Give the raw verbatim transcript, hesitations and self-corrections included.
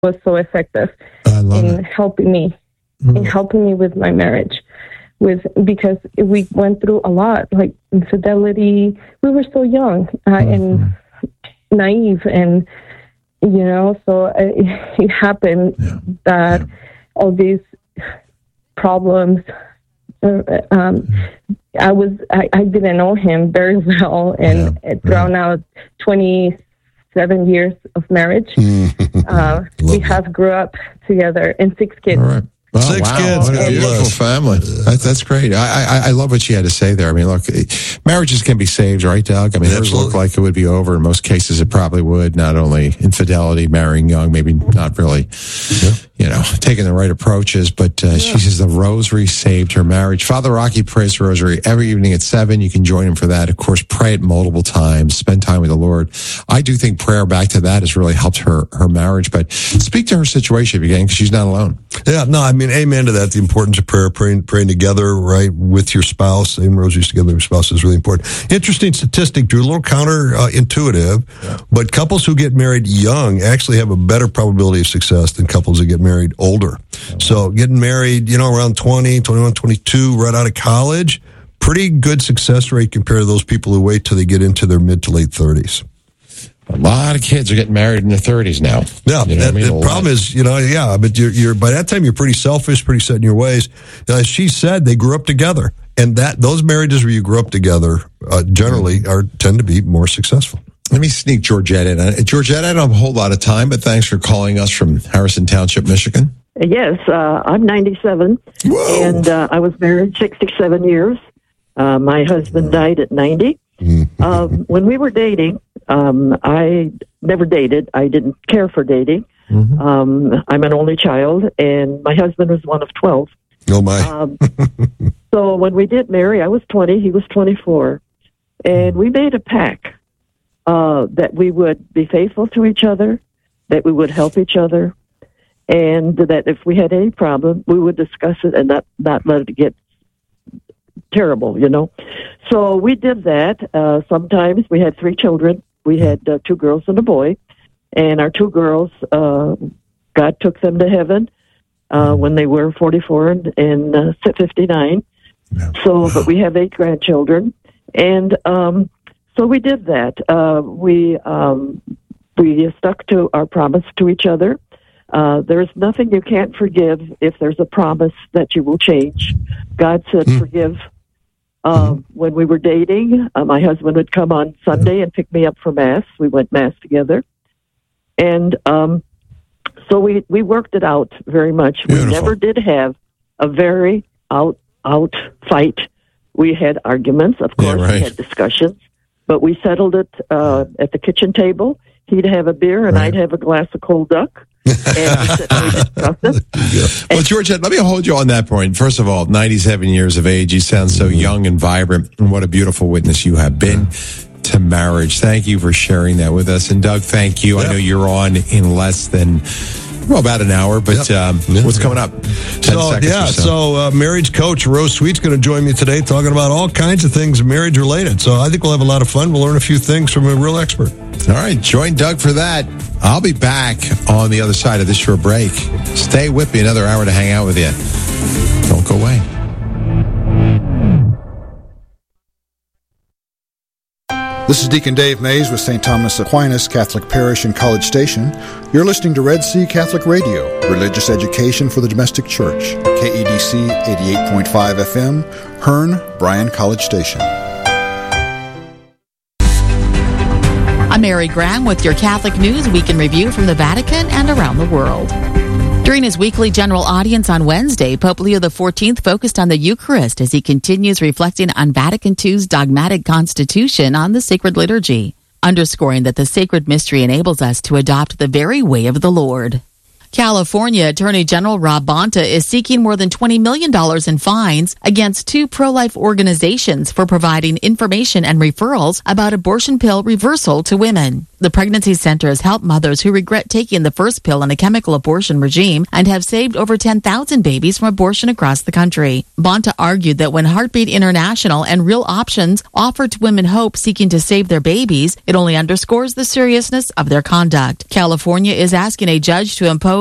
was so effective in it. helping me, mm. in helping me with my marriage. With because we went through a lot, like infidelity. We were so young uh, mm-hmm. and naive, and you know, so it, it happened yeah. that yeah. all these problems. Uh, um, I was I, I didn't know him very well, and yeah. throughout yeah. now twenty-seven years of marriage, uh, we that. have grew up together and six kids. All right. Oh, Six wow. kids. What a beautiful family. That's, that's great. I, I I love what she had to say there. I mean, look, marriages can be saved, right, Doug? I mean, hers looked like it would be over. In most cases, it probably would. Not only infidelity, marrying young, maybe not really, yeah. you know, taking the right approaches, but uh, yeah. she says the rosary saved her marriage. Father Rocky prays the rosary every evening at seven. You can join him for that. Of course, pray it multiple times. Spend time with the Lord. I do think prayer back to that has really helped her, her marriage. But speak to her situation again, because she's not alone. Yeah, no, I mean, amen to that. The importance of prayer, praying, praying together, right, with your spouse, saying rosaries together with your spouse is really important. Interesting statistic, Drew, a little counterintuitive, yeah. but couples who get married young actually have a better probability of success than couples that get married older. Oh, wow. So getting married, you know, around twenty, twenty-one, twenty-two, right out of college, pretty good success rate compared to those people who wait till they get into their mid to late thirties. A lot of kids are getting married in their thirties now. Yeah, you know that, I mean? the problem is, you know, yeah, but you're, you're by that time you're pretty selfish, pretty set in your ways. As she said, they grew up together, and that those marriages where you grew up together uh, generally are tend to be more successful. Let me sneak Georgette in. Uh, Georgette, I don't have a whole lot of time, but thanks for calling us from Harrison Township, Michigan. Yes, uh, I'm ninety-seven, Whoa. and uh, I was married sixty-seven years. Uh, my husband died at ninety. Mm-hmm. Um, when we were dating, um, I never dated. I didn't care for dating. Mm-hmm. Um, I'm an only child, and my husband was one of twelve. Oh, my. um, so when we did marry, I was twenty, he was twenty-four, and we made a pact uh, that we would be faithful to each other, that we would help each other, and that if we had any problem, we would discuss it and not, not let it get terrible, you know. So we did that. Uh, sometimes we had three children. We had uh, two girls and a boy. And our two girls, uh, God took them to heaven uh, when they were forty-four and, and uh, fifty-nine. Yeah. So, but we have eight grandchildren. And um, so we did that. Uh, we um, we stuck to our promise to each other. Uh, there's nothing you can't forgive if there's a promise that you will change. God said, mm. forgive. Uh, mm-hmm. When we were dating, uh, my husband would come on Sunday and pick me up for Mass. We went Mass together. And um, so we, we worked it out very much. Beautiful. We never did have a very out out fight. We had arguments, of course. Yeah, right. We had discussions. But we settled it uh, at the kitchen table. He'd have a beer, and right. I'd have a glass of cold duck. And we yeah. Well, Georgette, let me hold you on that point. First of all, ninety-seven years of age. You sound so young and vibrant, and what a beautiful witness you have been to marriage. Thank you for sharing that with us. And Doug, thank you. Yep. I know you're on in less than, well, about an hour, but yep. um, yep. what's coming up? Ten so, seconds yeah, or so. so uh, marriage coach Rose Sweet's going to join me today talking about all kinds of things marriage related. So I think we'll have a lot of fun. We'll learn a few things from a real expert. All right, join Doug for that. I'll be back on the other side of this short break. Stay with me another hour to hang out with you. Don't go away. This is Deacon Dave Mays with Saint Thomas Aquinas Catholic Parish in College Station. You're listening to Red Sea Catholic Radio, religious education for the domestic church. K E D C eighty-eight point five F M, Hearn, Bryan College Station. I'm Mary Graham with your Catholic News Week in Review from the Vatican and around the world. During his weekly general audience on Wednesday, Pope Leo the fourteenth focused on the Eucharist as he continues reflecting on Vatican two's dogmatic constitution on the sacred liturgy, underscoring that the sacred mystery enables us to adopt the very way of the Lord. California Attorney General Rob Bonta is seeking more than twenty million dollars in fines against two pro-life organizations for providing information and referrals about abortion pill reversal to women. The pregnancy centers help mothers who regret taking the first pill in a chemical abortion regime and have saved over ten thousand babies from abortion across the country. Bonta argued that when Heartbeat International and Real Options offer to women hope seeking to save their babies, it only underscores the seriousness of their conduct. California is asking a judge to impose